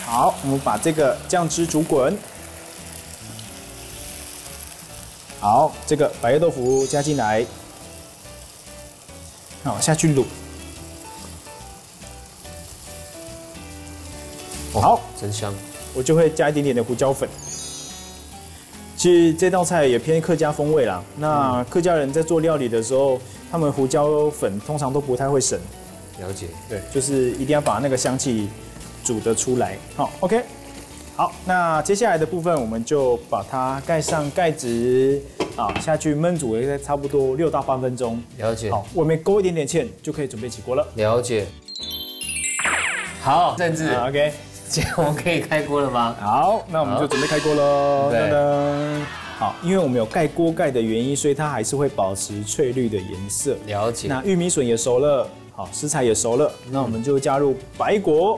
好，我们把这个酱汁煮滚。好，这个百叶豆腐加进来，好下去卤。好， 真香。 我就会加一点点的胡椒粉。其实这道菜也偏客家风味啦。那客家人在做料理的时候，他们胡椒粉通常都不太会省。 了解。 对，就是一定要把那个香气煮得出来。好 ，OK。好，那接下来的部分我们就把它盖上盖子，啊，下去焖煮了差不多6到8分钟。 了解。 好，外面勾一点点芡就可以准备起锅了。 了解。好，郑志。 OK。 这样我们可以开锅了吗？ 好，那我们就准备开锅喽。噔噔。好，因为我们有盖锅盖的原因，所以它还是会保持翠绿的颜色。 了解。 那玉米笋也熟了，好，食材也熟了，那我们就加入白果。